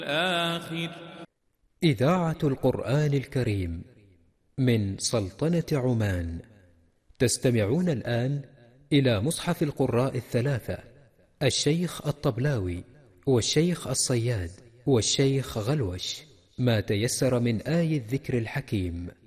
الآخر. إذاعة القرآن الكريم من سلطنة عمان. تستمعون الآن إلى مصحف القراء الثلاثة: الشيخ الطبلاوي والشيخ الصياد والشيخ غلوش، ما تيسر من آي الذكر الحكيم.